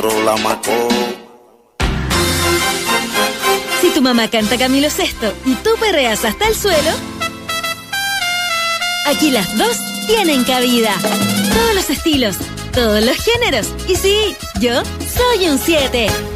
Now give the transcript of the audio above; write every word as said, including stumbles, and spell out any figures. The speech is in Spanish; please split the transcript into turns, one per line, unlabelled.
la Macó.
Si tu mamá canta Camilo Sesto y tú perreas hasta el suelo, aquí las dos tienen cabida. Todos los estilos, todos los géneros. Y sí, yo soy un siete.